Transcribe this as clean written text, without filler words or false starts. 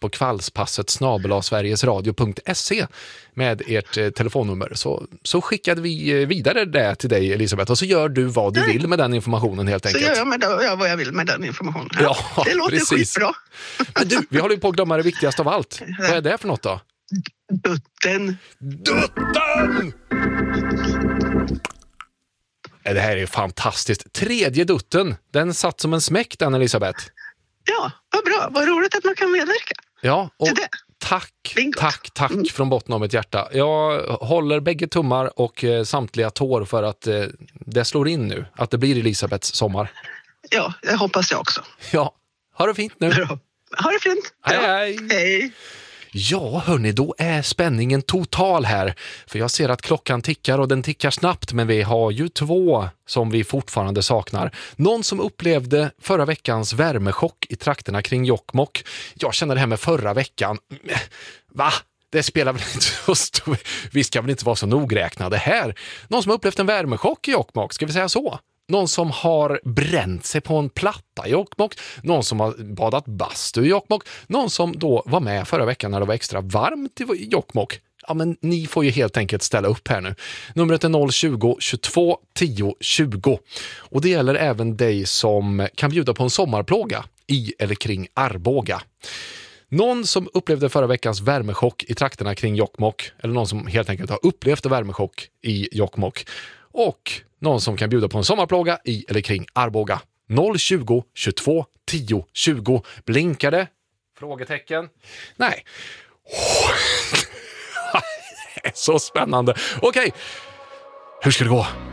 på kvällspasset@sverigesradio.se med ert telefonnummer. Så skickade vi vidare det till dig, Elisabeth, och så gör du vad du vill med den informationen helt enkelt. Så gör jag vad jag vill med den informationen. Ja, det låter precis. skitbra. Men du, vi håller ju på att glömma det viktigaste av allt. Vad är det för något då? Dutten! Det här är fantastiskt. 3:e dutten, den satt som en smäck, den, Elisabeth. Ja, vad bra. Vad roligt att man kan medverka. Ja, och till det. tack från botten av mitt hjärta. Jag håller bägge tummar och samtliga tår för att det slår in nu. Att det blir Elisabeths sommar. Ja, det hoppas jag också. Ja, ha det fint nu. Bra. Ha det fint. Hej. Hej. Ja, hörni, då är spänningen total här. För jag ser att klockan tickar och den tickar snabbt, men vi har ju 2 som vi fortfarande saknar. Någon som upplevde förra veckans värmechock i trakterna kring Jokkmokk. Jag känner det här med förra veckan. Va? Det spelar väl inte så stor... Vi ska väl inte vara så nogräknade här. Någon som upplevt en värmechock i Jokkmokk, ska vi säga så? Någon som har bränt sig på en platta i Jokkmokk. Någon som har badat bastu i Jokkmokk. Någon som då var med förra veckan när det var extra varmt i Jokkmokk. Ja, men ni får ju helt enkelt ställa upp här nu. Numret är 020-22 10 20. Och det gäller även dig som kan bjuda på en sommarplåga i eller kring Arboga. Någon som upplevde förra veckans värmechock i trakterna kring Jokkmokk. Eller någon som helt enkelt har upplevt värmechock i Jokkmokk. Och någon som kan bjuda på en sommarplåga i eller kring Arboga. 020-22 10 20. Blinkar det? Frågetecken? Nej. Det är så spännande. Okej, hur ska det gå?